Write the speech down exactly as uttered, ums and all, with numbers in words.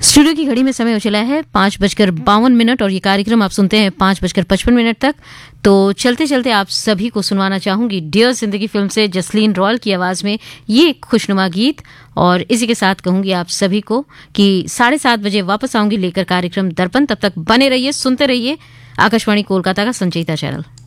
Studio की घड़ी में समय हो चला है पाँच बजकर बावन मिनट और ये कार्यक्रम आप सुनते हैं पाँच बजकर पचपन मिनट तक। तो चलते चलते आप सभी को सुनवाना चाहूंगी डियर जिंदगी फिल्म से जसलीन रॉयल की आवाज में ये खुशनुमा गीत। और इसी के साथ कहूंगी आप सभी को कि साढ़े सात बजे वापस आऊंगी लेकर कार्यक्रम दर्पण। तब तक बने रहिए, सुनते रहिए आकाशवाणी कोलकाता का संचयिता चैनल।